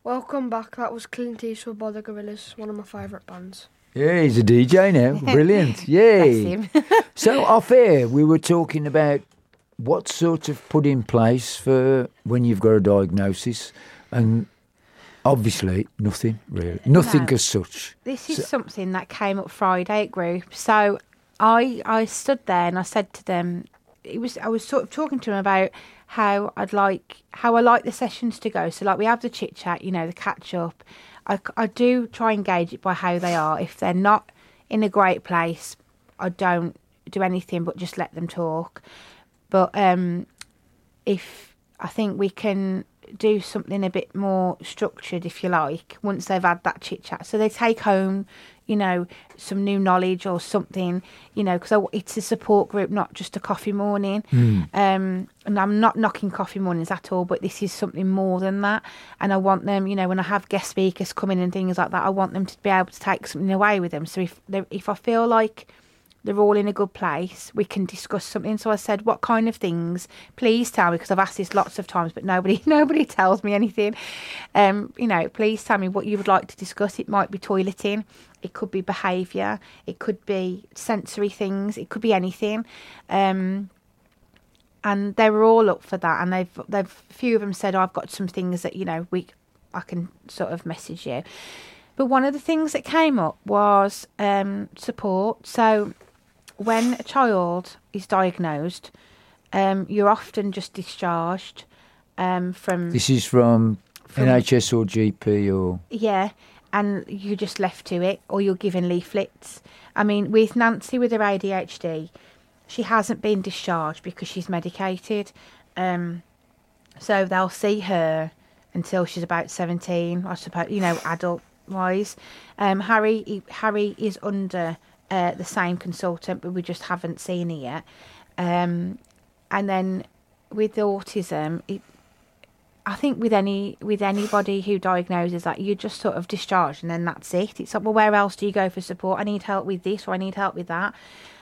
Welcome back. That was Clint Eastwood by the Gorillaz, one of my favourite bands. Yeah, he's a DJ now. Brilliant. Bless Yay. him. So off air, we were talking about what sort of put in place for when you've got a diagnosis, and obviously nothing really, nothing No. as such. This is something that came up Friday at group. So I stood there and I said to them, I was sort of talking to them about how I like the sessions to go. So like we have the chit chat, the catch up. I do try and gauge it by how they are. If they're not in a great place, I don't do anything but just let them talk. But if I think we can do something a bit more structured, if you like, once they've had that chit chat, so they take home, some new knowledge or something, because it's a support group, not just a coffee morning. And I'm not knocking coffee mornings at all, but this is something more than that. And I want them, when I have guest speakers come in and things like that, I want them to be able to take something away with them. So if I feel like they're all in a good place, we can discuss something. So I said, what kind of things? Please tell me, because I've asked this lots of times, but nobody tells me anything. Please tell me what you would like to discuss. It might be toileting. It could be behaviour. It could be sensory things. It could be anything. And they were all up for that. And they've a few of them said, I've got some things that, I can sort of message you. But one of the things that came up was support. So when a child is diagnosed, you're often just discharged from... This is from NHS or GP or... Yeah, and you're just left to it, or you're given leaflets. I mean, with Nancy, with her ADHD, she hasn't been discharged because she's medicated. So they'll see her until she's about 17, I suppose, adult-wise. Harry is under... the same consultant, but we just haven't seen it yet. And then with autism, I think with anybody who diagnoses that, you just sort of discharge and then that's it. It's like, well, where else do you go for support? I need help with this or I need help with that.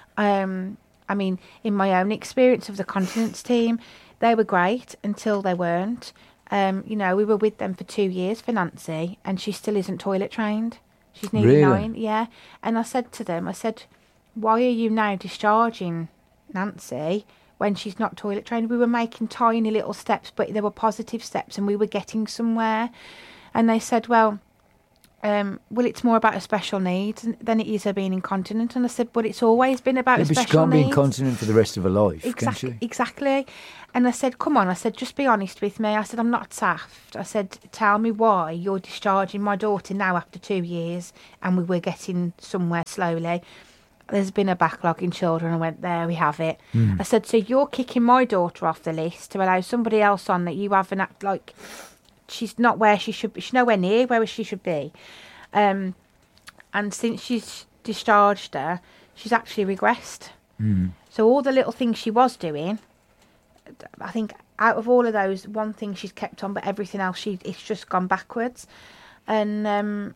I mean, in my own experience of the continence team, they were great until they weren't. We were with them for 2 years for Nancy, and she still isn't toilet trained. She's nearly 9, yeah. And I said to them, why are you now discharging Nancy when she's not toilet trained? We were making tiny little steps, but there were positive steps and we were getting somewhere. And they said, well, it's more about her special needs than it is her being incontinent. And I said, but it's always been about her special needs. But she can't be incontinent for the rest of her life, can she? Exactly. And I said, come on. I said, just be honest with me. I said, I'm not daft. I said, tell me why you're discharging my daughter now after 2 years and we were getting somewhere slowly. There's been a backlog in children. I went, there we have it. I said, so you're kicking my daughter off the list to allow somebody else on that you haven't act like she's not where she should be. She's nowhere near where she should be. And since she's discharged her, she's actually regressed. So all the little things she was doing, I think out of all of those, one thing she's kept on, but everything else, it's just gone backwards. And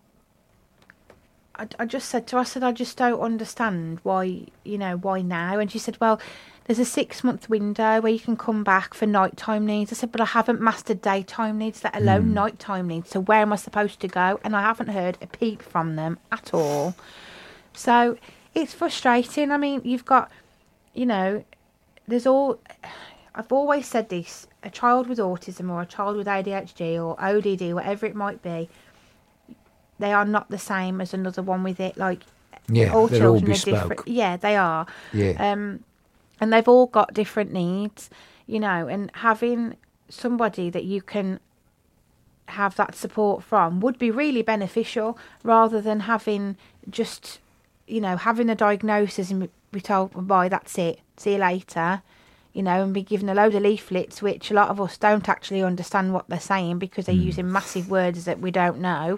I just said to her, I just don't understand why now? And she said, well, there's a 6-month window where you can come back for nighttime needs. I said, but I haven't mastered daytime needs, let alone nighttime needs. So where am I supposed to go? And I haven't heard a peep from them at all. So it's frustrating. I mean, you've got, I've always said this, a child with autism or a child with ADHD or ODD, whatever it might be, they are not the same as another one with it. Like, all they're all children are bespoke. different. Yeah, they are. Yeah. And they've all got different needs, and having somebody that you can have that support from would be really beneficial, rather than having just, having a diagnosis and be told, well, bye, that's it, see you later, and be given a load of leaflets, which a lot of us don't actually understand what they're saying because they're using massive words that we don't know.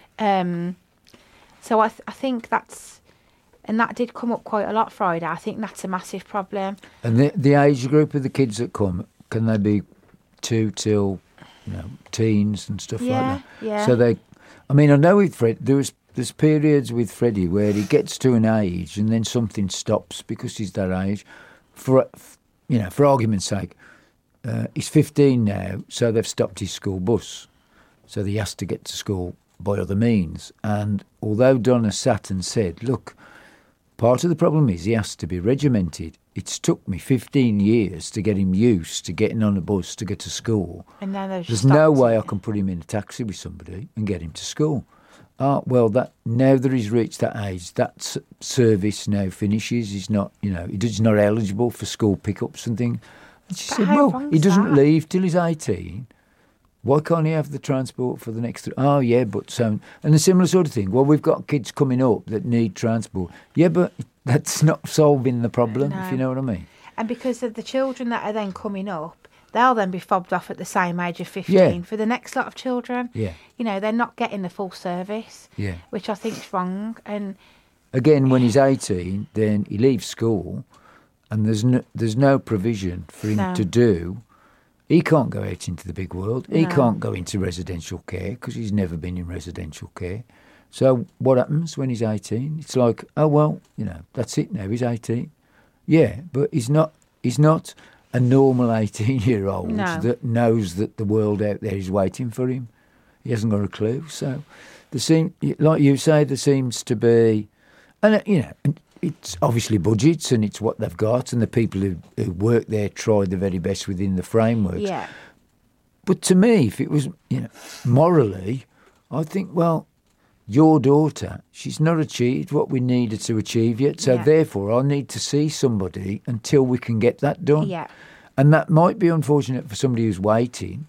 So I think that's, and that did come up quite a lot Friday. I think that's a massive problem. And the age group of the kids that come, can they be 2 till, teens and stuff like that? Yeah. So I know with Fred, there's periods with Freddie where he gets to an age and then something stops because he's that age. For argument's sake, he's 15 now, so they've stopped his school bus. so he has to get to school by other means. And although Donna sat and said, look, part of the problem is he has to be regimented. It's took me 15 years to get him used to getting on a bus to get to school. And now There's no way I can put him in a taxi with somebody and get him to school. Well, now that he's reached that age, that service now finishes. He's not, he's not eligible for school pickups and things. And she said, well, he doesn't leave till he's 18. Why can't he have the transport for the next... Oh, yeah, but so... And a similar sort of thing. Well, we've got kids coming up that need transport. Yeah, but that's not solving the problem, if you know what I mean. And because of the children that are then coming up, they'll then be fobbed off at the same age of 15 for the next lot of children. Yeah. They're not getting the full service, yeah, which I think is wrong. And again, when he's 18, then he leaves school and there's no provision for him to do. He can't go out into the big world. He can't go into residential care because he's never been in residential care. So what happens when he's 18? It's like, oh, well, that's it now. He's 18. Yeah, but he's not a normal 18-year-old that knows that the world out there is waiting for him. He hasn't got a clue. So, like you say, there seems to be, and it's obviously budgets and it's what they've got, and the people who work there try the very best within the frameworks. Yeah. But to me, if it was, morally, I think, well, your daughter, she's not achieved what we needed to achieve yet, so therefore I need to see somebody until we can get that done. Yeah. And that might be unfortunate for somebody who's waiting,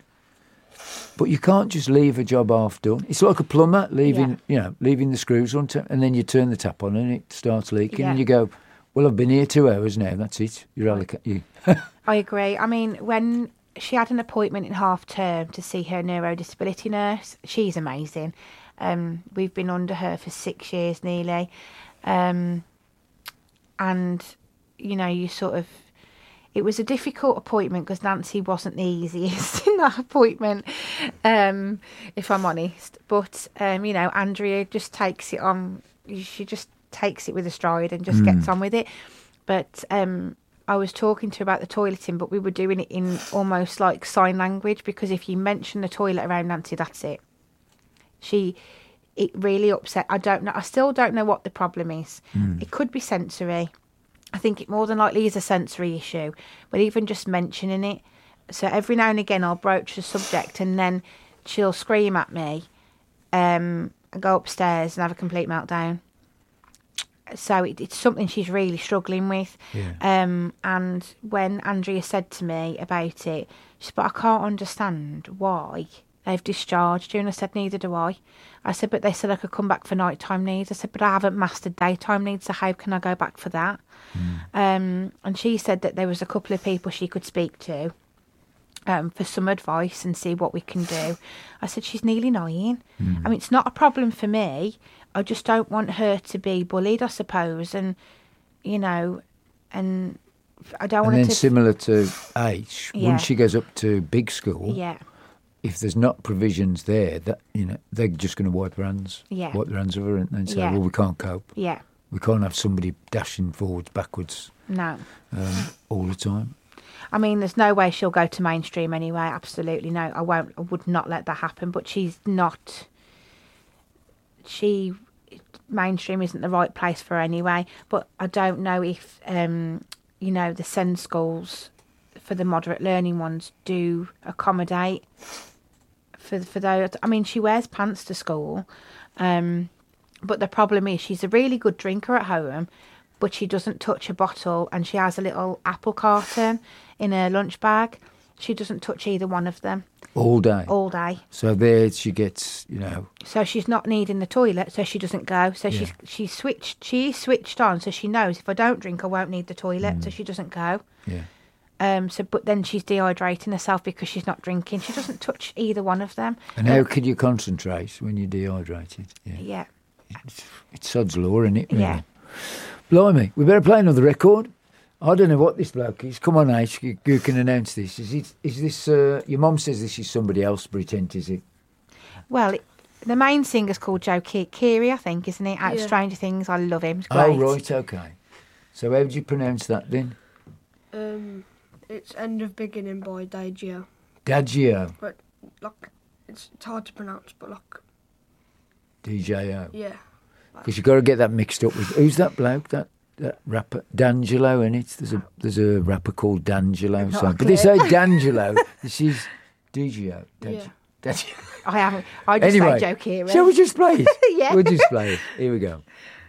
but you can't just leave a job half done. It's like a plumber leaving the screws on, and then you turn the tap on and it starts leaking, and you go, well, I've been here 2 hours now, that's it. You're allocated. I agree. I mean, when she had an appointment in half term to see her neurodisability nurse, she's amazing. We've been under her for 6 years nearly. And, you sort of... It was a difficult appointment because Nancy wasn't the easiest in that appointment, if I'm honest. But, Andrea just takes it on. She just takes it with a stride and just gets on with it. But I was talking to her about the toileting, but we were doing it in almost like sign language, because if you mention the toilet around Nancy, that's it. It really upset. I don't know. I still don't know what the problem is. It could be sensory. I think it more than likely is a sensory issue, but even just mentioning it. So every now and again I'll broach the subject and then she'll scream at me, and go upstairs and have a complete meltdown. So it's something she's really struggling with. Yeah. And when Andrea said to me about it, she said, but I can't understand why they've discharged you. And I said, neither do I. I said, but they said I could come back for nighttime needs. I said, but I haven't mastered daytime needs, so how can I go back for that? And she said that there was a couple of people she could speak to for some advice and see what we can do. I said, she's nearly 9. I mean, it's not a problem for me. I just don't want her to be bullied, I suppose. And, and I don't want her to... And then similar to H, when she goes up to big school... Yeah. If there's not provisions there, that they're just going to wipe their hands of her and say, well, we can't cope. Yeah. We can't have somebody dashing forwards, backwards. No. All the time. I mean, there's no way she'll go to mainstream anyway. Absolutely no. I would not let that happen. But she's not. Mainstream isn't the right place for her anyway. But I don't know if the SEND schools for the moderate learning ones do accommodate for those. I mean, she wears pants to school, but the problem is she's a really good drinker at home, but she doesn't touch a bottle, and she has a little apple carton in her lunch bag. She doesn't touch either one of them. All day? All day. So there she gets, So she's not needing the toilet, so she doesn't go. So she's switched on, so she knows if I don't drink, I won't need the toilet, so she doesn't go. Yeah. But then she's dehydrating herself because she's not drinking. She doesn't touch either one of them. And how could you concentrate when you're dehydrated? Yeah. It's sod's law, isn't it? Really? Yeah. Blimey, we better play another record. I don't know what this bloke is. Come on, H, you can announce this. Is this, your mum says this is somebody else, Brittent, is it? Well, the main singer's called Joe Keery, I think, isn't he? Out of Stranger Things. I love him. It's great. Oh, right, okay. So how would you pronounce that then? It's End of Beginning by Daggio. Daggio. But, look, It's hard to pronounce, but like, DJO. yeah. Because you've got to get that mixed up with who's that bloke? That rapper D'Angelo, in it. There's a rapper called D'Angelo. But they say D'Angelo. This is DJO. I haven't. I just anyway, say joke here. Shall we just play it? Yeah. We'll just play it. Here we go.